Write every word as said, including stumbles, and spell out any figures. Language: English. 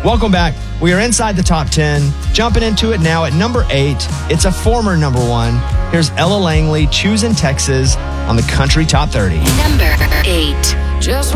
Welcome back. We are inside the top ten. Jumping into it now at number eight. It's a former number one. Here's Ella Langley, Choosing Texas on the Country Top thirty. Number eight. Just